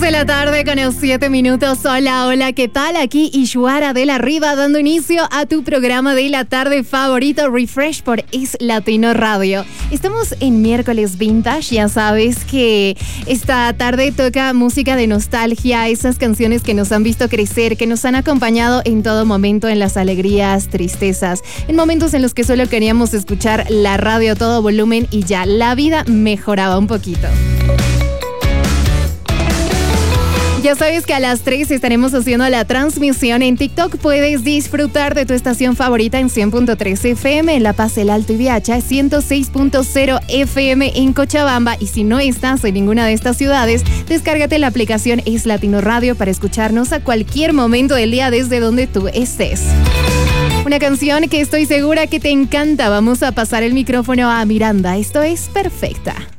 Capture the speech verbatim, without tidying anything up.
de la tarde con los siete minutos. Hola, hola, ¿qué tal? Aquí Ishuara de la Riva dando inicio a tu programa de la tarde favorito, Refresh por Es Latino Radio. Estamos en miércoles vintage, ya sabes que esta tarde toca música de nostalgia, esas canciones que nos han visto crecer, que nos han acompañado en todo momento, en las alegrías, tristezas, en momentos en los que solo queríamos escuchar la radio a todo volumen y ya, la vida mejoraba un poquito. Ya sabes que a las tres estaremos haciendo la transmisión en TikTok. Puedes disfrutar de tu estación favorita en cien punto tres F M en La Paz, El Alto y Viacha, ciento seis punto cero F M en Cochabamba. Y si no estás en ninguna de estas ciudades, descárgate la aplicación Es Latino Radio para escucharnos a cualquier momento del día desde donde tú estés. Una canción que estoy segura que te encanta. Vamos a pasar el micrófono a Miranda. Esto es Perfecta.